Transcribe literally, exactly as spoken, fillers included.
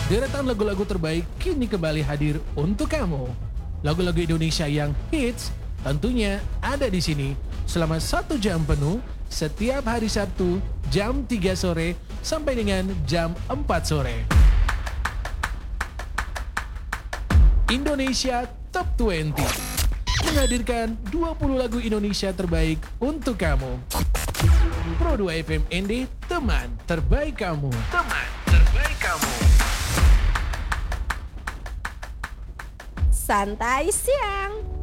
Deretan lagu-lagu terbaik kini kembali hadir untuk kamu. Lagu-lagu Indonesia yang hits tentunya ada di sini selama satu jam penuh setiap hari Sabtu jam tiga sore sampai dengan jam empat sore. Indonesia Top dua puluh menghadirkan dua puluh lagu Indonesia terbaik untuk kamu. Pro dua F M N D, teman terbaik kamu. Teman terbaik kamu. Santai siang.